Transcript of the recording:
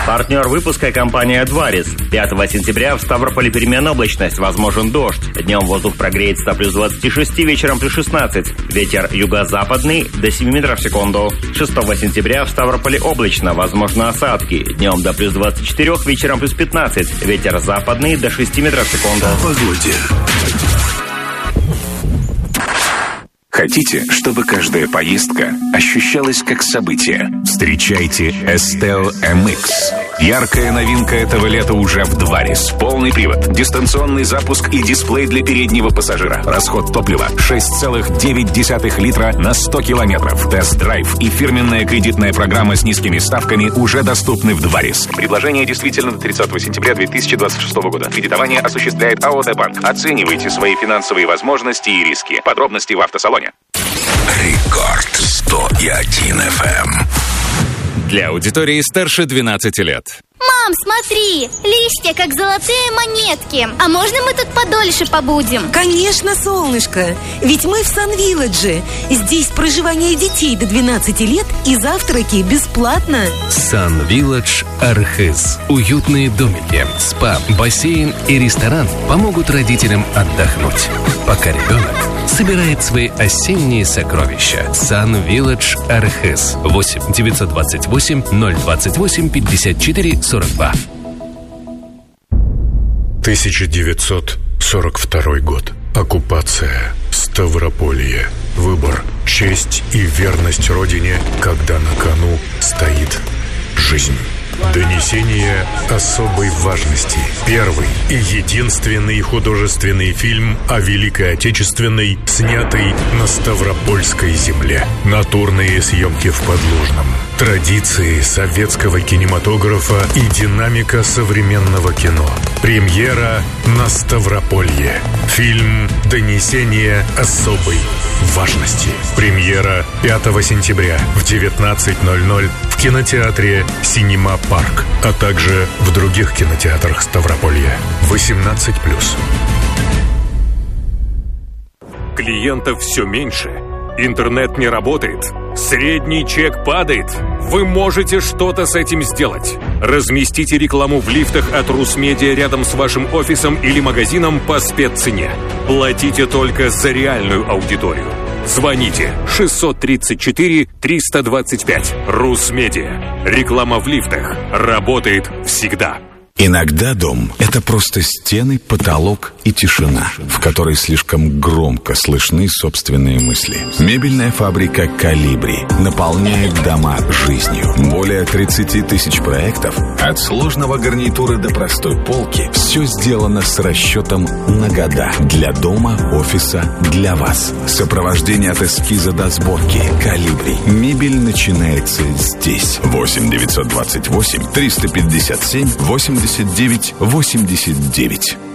Партнер выпуска — компания «Адварис». 5 сентября в Ставрополе переменная облачность, возможен дождь. Днем воздух прогреет 100 плюс 26, вечером плюс 16. Ветер юго-западный до 7 метров в секунду. 6 сентября в Ставрополе облачно, возможны осадки. Днем до плюс 24, вечером плюс 15. Ветер западный до 6 метров в секунду. О погоде. Хотите, чтобы каждая поездка ощущалась как событие? Встречайте Estelle MX. Яркая новинка этого лета уже в Дварис. Полный привод, дистанционный запуск и дисплей для переднего пассажира. Расход топлива 6,9 литра на 100 километров. Тест-драйв и фирменная кредитная программа с низкими ставками уже доступны в Дварис. Предложение действительно до 30 сентября 2026 года. Кредитование осуществляет АО «Д-Банк». Оценивайте свои финансовые возможности и риски. Подробности в автосалоне. Рекорд 101 FM. Для аудитории старше 12 лет. Мам, смотри, листья как золотые монетки. А можно мы тут подольше побудем? Конечно, солнышко. Ведь мы в Сан-Вилладже. Здесь проживание детей до 12 лет и завтраки бесплатно. Сан-Вилладж Архыз. Уютные домики, спа, бассейн и ресторан помогут родителям отдохнуть, пока ребенок собирает свои осенние сокровища. Сан-Вилладж Архыз. 8 928 028 54 42. 1942 год. Оккупация. Ставрополье. Выбор. Честь и верность Родине, когда на кону стоит жизнь. Донесение особой важности. Первый и единственный художественный фильм о Великой Отечественной, снятый на Ставропольской земле. Натурные съемки в Подлужном. Традиции советского кинематографа и динамика современного кино. Премьера на Ставрополье. Фильм «Донесение особой важности». Премьера 5 сентября в 19:00 в кинотеатре «Синема Парк», а также в других кинотеатрах Ставрополья. 18+. Клиентов все меньше. Интернет не работает. Средний чек падает. Вы можете что-то с этим сделать. Разместите рекламу в лифтах от Русмедиа рядом с вашим офисом или магазином по спеццене. Платите только за реальную аудиторию. Звоните 634-325. Русмедиа. Реклама в лифтах работает всегда. Иногда дом — это просто стены, потолок и тишина, в которой слишком громко слышны собственные мысли. Мебельная фабрика «Колибри» наполняет дома жизнью. Более 30 тысяч проектов, от сложного гарнитура до простой полки, все сделано с расчетом на года. Для дома, офиса, для вас. Сопровождение от эскиза до сборки. «Колибри». Мебель начинается здесь. 8 928 357 89 89.